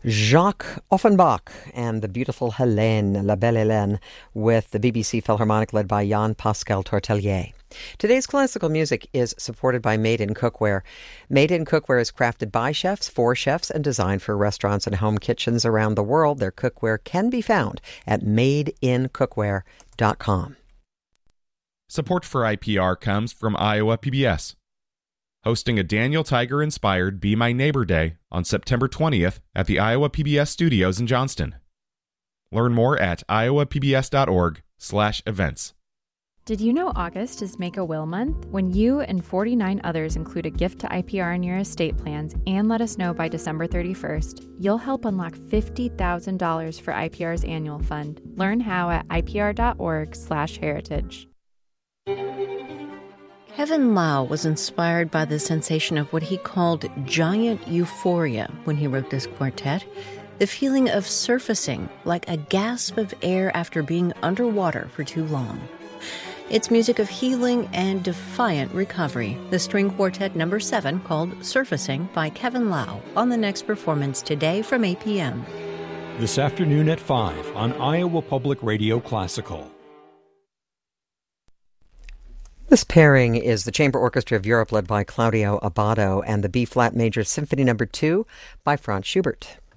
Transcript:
Jacques Offenbach and the beautiful Helene, La Belle Helene, with the BBC Philharmonic led by Jan-Pascal Tortelier. Today's classical music is supported by Made in Cookware. Made in Cookware is crafted by chefs, for chefs, and designed for restaurants and home kitchens around the world. Their cookware can be found at madeincookware.com. Support for IPR comes from Iowa PBS, hosting a Daniel Tiger-inspired Be My Neighbor Day on September 20th at the Iowa PBS studios in Johnston. Learn more at iowapbs.org/events. Did you know August is Make a Will Month? When you and 49 others include a gift to IPR in your estate plans and let us know by December 31st, you'll help unlock $50,000 for IPR's annual fund. Learn how at ipr.org/heritage. Kevin Lau was inspired by the sensation of what he called giant euphoria when he wrote this quartet, the feeling of surfacing like a gasp of air after being underwater for too long. It's music of healing and defiant recovery. The string quartet number 7 called Surfacing by Kevin Lau on the next performance today from 8 p.m. This afternoon at 5 on Iowa Public Radio Classical. This pairing is the Chamber Orchestra of Europe led by Claudio Abbado and the B-flat Major Symphony No. 2 by Franz Schubert.